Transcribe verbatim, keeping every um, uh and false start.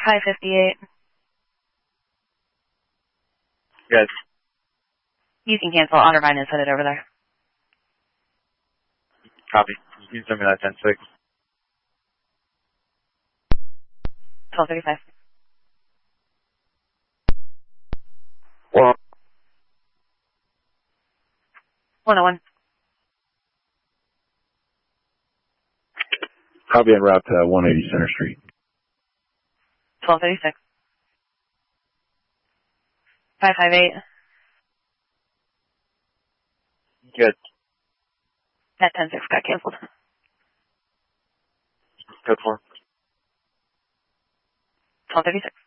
five fifty-eight. Good. You can cancel. Otterbein is headed over there. Copy. You can send me that ten six. twelve thirty-five. Well. one oh one. Copy en route to one eighty Center Street. twelve thirty-six. five five eight. Good. That ten six got canceled. Good for. twelve thirty-six.